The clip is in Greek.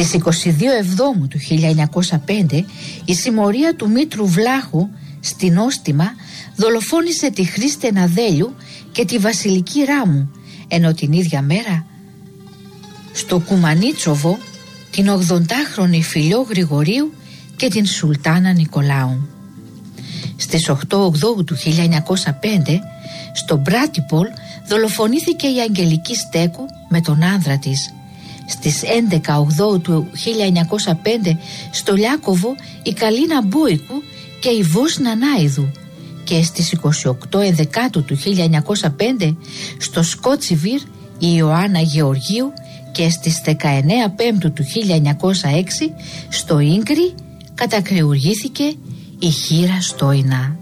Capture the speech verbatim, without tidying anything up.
Στις είκοσι δύο Εβδόμου του χίλια εννιακόσια πέντε η συμμορία του Μήτρου Βλάχου στην Όστιμα δολοφόνησε τη Χρήστε Ναδέλιου και τη Βασιλική Ράμου, ενώ την ίδια μέρα στο Κουμανίτσοβο την ογδοντάχρονη Φιλιό Γρηγορίου και την Σουλτάνα Νικολάου. Στις οκτώ Οκτώβρου του χίλια εννιακόσια πέντε στο Μπράτιπολ δολοφονήθηκε η Αγγελική Στέκου με τον άνδρα της. Στις έντεκα Οκτώβρου του χίλια εννιακόσια πέντε στο Λιάκοβο η Καλίνα Μπόικου και η Βος Νανάιδου, και στις είκοσι οκτώ Ενδεκάτου του χίλια εννιακόσια πέντε στο Σκότσιβιρ η Ιωάννα Γεωργίου και στις δεκαεννέα Πέμπτου του χίλια εννιακόσια έξι στο Ίγκρι κατακρεουργήθηκε η Χήρα Στόινα.